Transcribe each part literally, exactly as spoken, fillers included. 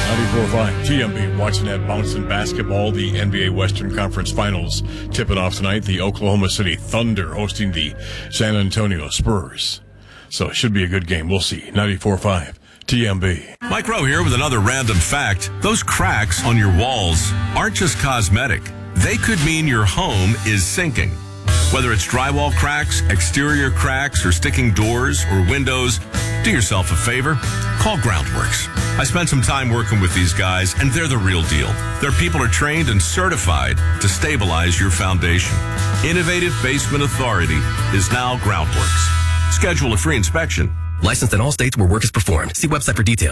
ninety-four point five T M B watching that bounce in basketball, the N B A Western Conference Finals tipping off tonight. The Oklahoma City Thunder hosting the San Antonio Spurs. So it should be a good game. We'll see. ninety-four point five T M B. Mike Rowe here with another random fact. Those cracks on your walls aren't just cosmetic. They could mean your home is sinking. Whether it's drywall cracks, exterior cracks, or sticking doors or windows, do yourself a favor. Call Groundworks. I spent some time working with these guys, and they're the real deal. Their people are trained and certified to stabilize your foundation. Innovative Basement Authority is now Groundworks. Schedule a free inspection. Licensed in all states where work is performed. See website for detail.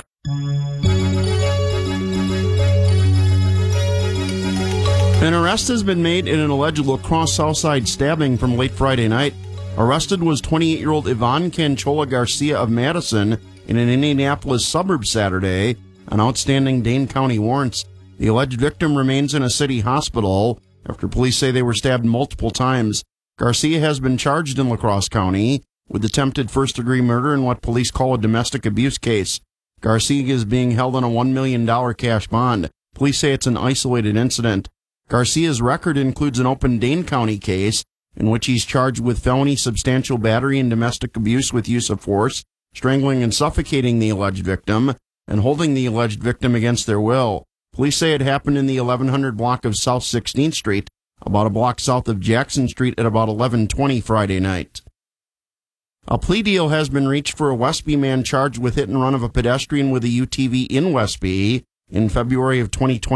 An arrest has been made in an alleged La Crosse Southside stabbing from late Friday night. Arrested was twenty-eight-year-old Yvonne Canchola Garcia of Madison in an Indianapolis suburb Saturday on outstanding Dane County warrants. The alleged victim remains in a city hospital after police say they were stabbed multiple times. Garcia has been charged in La Crosse County with attempted first-degree murder in what police call a domestic abuse case. Garcia is being held on a one million dollars cash bond. Police say it's an isolated incident. Garcia's record includes an open Dane County case in which he's charged with felony substantial battery and domestic abuse with use of force, strangling and suffocating the alleged victim, and holding the alleged victim against their will. Police say it happened in the eleven hundred block of South sixteenth Street, about a block south of Jackson Street at about eleven twenty Friday night. A plea deal has been reached for a Westby man charged with hit and run of a pedestrian with a U T V in Westby in February of twenty twenty.